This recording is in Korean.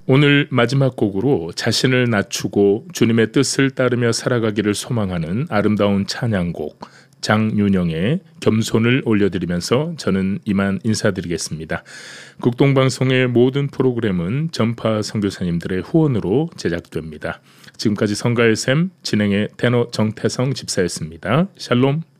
오늘 마지막 곡으로 자신을 낮추고 주님의 뜻을 따르며 살아가기를 소망하는 아름다운 찬양곡 장윤영의 겸손을 올려드리면서 저는 이만 인사드리겠습니다. 국동방송의 모든 프로그램은 전파 선교사님들의 후원으로 제작됩니다. 지금까지 성가의 샘 진행의 테너 정태성 집사였습니다. 샬롬.